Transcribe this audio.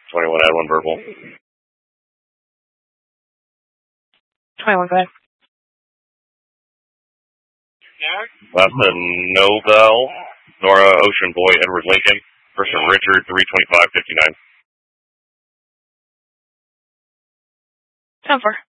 21, add 1 verbal. 21, go ahead. Last Novel, Nora, Ocean Boy, Edward Lincoln. Person Richard, 325-59. 10-4.